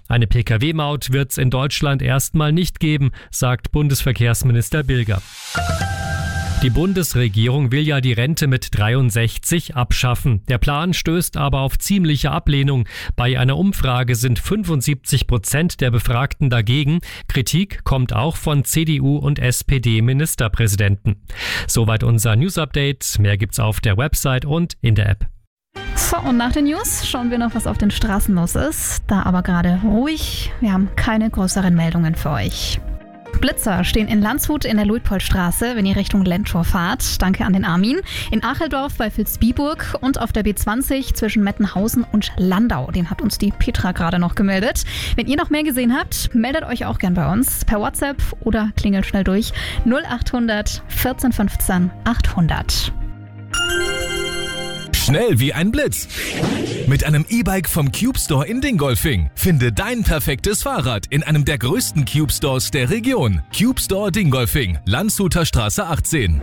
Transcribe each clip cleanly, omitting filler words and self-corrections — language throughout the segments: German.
Eine Pkw-Maut wird es in Deutschland erstmal nicht geben, sagt Bundesverkehrsminister Bilger. Die Bundesregierung will ja die Rente mit 63 abschaffen. Der Plan stößt aber auf ziemliche Ablehnung. Bei einer Umfrage sind 75% der Befragten dagegen. Kritik kommt auch von CDU- und SPD-Ministerpräsidenten. Soweit unser News-Update. Mehr gibt's auf der Website und in der App. So, und nach den News schauen wir noch, was auf den Straßen los ist. Da aber gerade ruhig. Wir haben keine größeren Meldungen für euch. Blitzer stehen in Landshut in der Luitpoldstraße, wenn ihr Richtung Lendtor fahrt. Danke an den Armin. In Acheldorf bei Vilsbiburg und auf der B20 zwischen Mettenhausen und Landau. Den hat uns die Petra gerade noch gemeldet. Wenn ihr noch mehr gesehen habt, meldet euch auch gern bei uns per WhatsApp oder klingelt schnell durch 0800 14 15 800. Schnell wie ein Blitz. Mit einem E-Bike vom Cube Store in Dingolfing. Finde dein perfektes Fahrrad in einem der größten Cube Stores der Region. Cube Store Dingolfing, Landshuter Straße 18.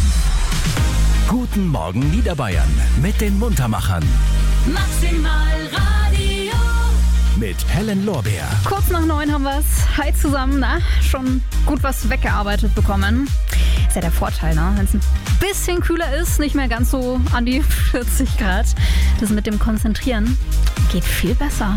Guten Morgen Niederbayern mit den Muntermachern. Maximal Radio. Mit Helen Lorbeer. Kurz nach 9 haben wir es. Hi zusammen. Na, schon gut was weggearbeitet bekommen. Ist ja der Vorteil, ne? Wenn es ein bisschen kühler ist, nicht mehr ganz so an die 40 Grad. Das mit dem Konzentrieren geht viel besser.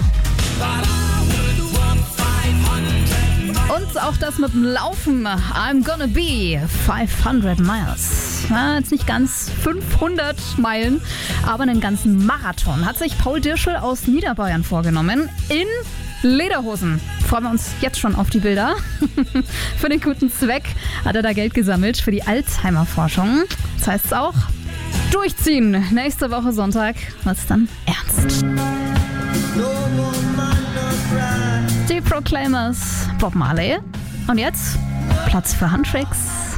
Und auch das mit dem Laufen. I'm gonna be 500 miles. Ja, jetzt nicht ganz 500 Meilen, aber einen ganzen Marathon hat sich Paul Dirschel aus Niederbayern vorgenommen. In Lederhosen. Freuen wir uns jetzt schon auf die Bilder. Für den guten Zweck hat er da Geld gesammelt für die Alzheimer-Forschung. Das heißt es auch, durchziehen. Nächste Woche Sonntag wird's dann ernst. Die Proclaimers, Bob Marley. Und jetzt Platz für Handtricks.